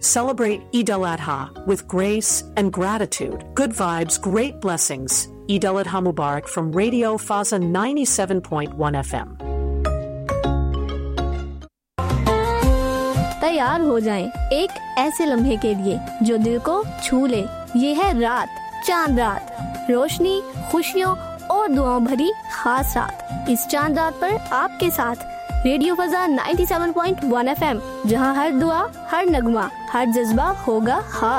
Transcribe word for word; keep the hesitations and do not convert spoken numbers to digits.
Celebrate Eid al-Adha with grace and gratitude. Good vibes, great blessings. Eid al-Adha Mubarak from Radio Faza ninety-seven point one F M. तैयार हो जाएं एक ऐसे लम्हे के लिए जो दिल को छू ले। ये है रात, चांद रात, रोशनी, खुशियों और दुआओं भरी खास रात। इस चांद रात पर आपके साथ रेडियो फजा सत्तानवे पॉइंट एक एफ एम, जहां हर दुआ, हर नगमा, हर जज्बा होगा खास।